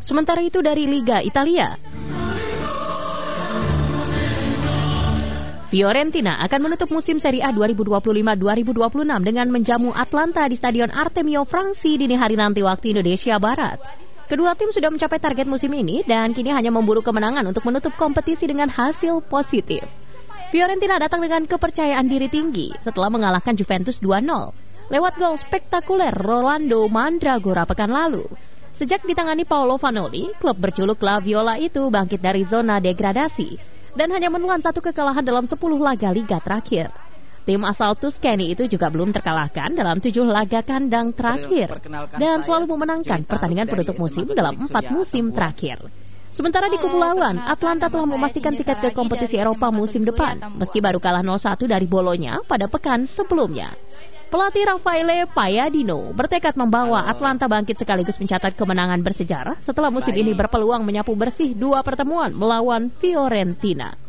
Sementara itu dari Liga Italia, Fiorentina akan menutup musim Serie A 2025-2026 dengan menjamu Atalanta di Stadion Artemio Franchi dini hari nanti waktu Indonesia Barat. Kedua tim sudah mencapai target musim ini dan kini hanya memburu kemenangan untuk menutup kompetisi dengan hasil positif. Fiorentina datang dengan kepercayaan diri tinggi setelah mengalahkan Juventus 2-0 lewat gol spektakuler Rolando Mandragora pekan lalu. Sejak ditangani Paolo Vanoli, klub berjuluk La Viola itu bangkit dari zona degradasi dan hanya menelan 1 kekalahan dalam 10 laga liga terakhir. Tim asal Tuscany itu juga belum terkalahkan dalam 7 laga kandang terakhir dan selalu memenangkan pertandingan penutup musim dalam 4 musim terakhir. Sementara di kubu lawan, Atalanta telah memastikan tiket ke kompetisi Eropa musim depan, meski baru kalah 0-1 dari Bologna pada pekan sebelumnya. Pelatih Raffaele Paiadino bertekad membawa Atalanta bangkit sekaligus mencatat kemenangan bersejarah setelah musim ini berpeluang menyapu bersih 2 pertemuan melawan Fiorentina.